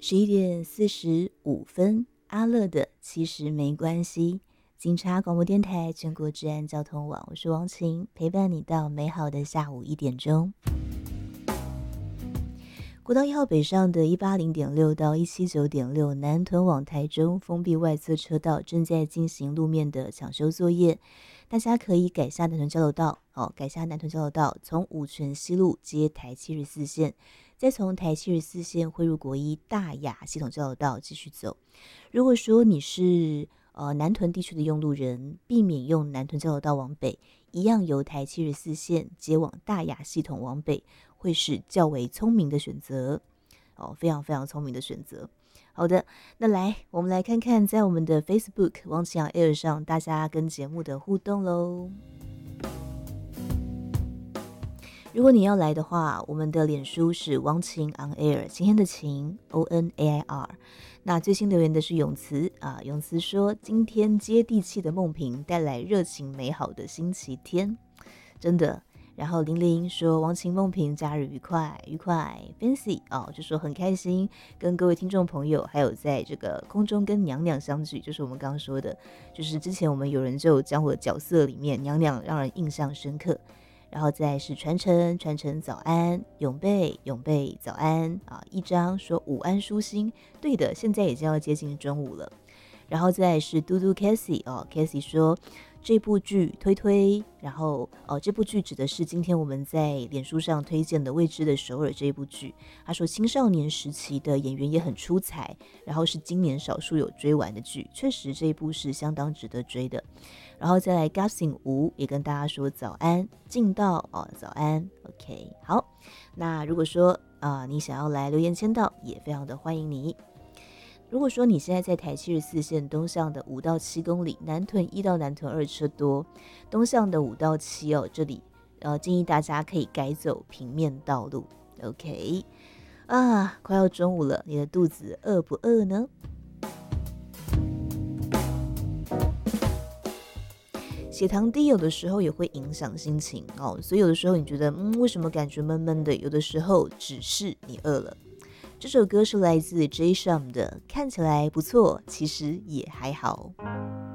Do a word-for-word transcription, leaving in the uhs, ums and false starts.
十一点四十五分，阿乐的其实没关系。警察广播电台全国治安交通网，我是王晴，陪伴你到美好的下午一点钟。国道一号北上的一八零点六到一七九点六南屯往台中封闭外侧车道正在进行路面的抢修作业，大家可以改下南屯交流道，哦，改下南屯交流道，从五权西路接台七十四线，再从台七十四线汇入国一大雅系统交流道继续走。如果说你是呃南屯地区的用路人，避免用南屯交流道往北，一样由台七十四线接往大雅系统往北，会是较为聪明的选择哦，非常非常聪明的选择。好的，那来我们来看看在我们的 Facebook 王启阳 Air 上大家跟节目的互动咯。如果你要来的话，我们的脸书是王晴 on air， 今天的晴 O N A I R。 那最新留言的是永慈啊，永慈说今天接地气的梦萍带来热情美好的星期天，真的。然后玲玲说王晴梦萍假日愉快愉快 Fancy 哦，就说很开心跟各位听众朋友还有在这个空中跟娘娘相聚，就是我们刚刚说的，就是之前我们有人就讲我的角色里面娘娘让人印象深刻。然后再是传承传承早安，永贝永贝早安啊！一张说午安舒心，对的，现在已经要接近中午了。然后再是嘟嘟 Cassie 哦 ，Cassie 说这部剧推推，然后哦这部剧指的是今天我们在脸书上推荐的《未知的首尔》这一部剧。他说青少年时期的演员也很出彩，然后是今年少数有追完的剧，确实这一部是相当值得追的。然后再来 Gassing 吴也跟大家说早安，进到哦早安 OK 好，那如果说啊、呃、你想要来留言签到，也非常的欢迎你。如果说你现在在台七十四线东向的五到七公里，南屯一到南屯二车多，东向的五到七哦，这里呃建议大家可以改走平面道路 OK 啊，快要中午了，你的肚子饿不饿呢？血糖低有的时候也会影响心情哦，所以有的时候你觉得嗯为什么感觉闷闷的，有的时候只是你饿了。这首歌是来自 J Sham 的看起来不错，其实也还好。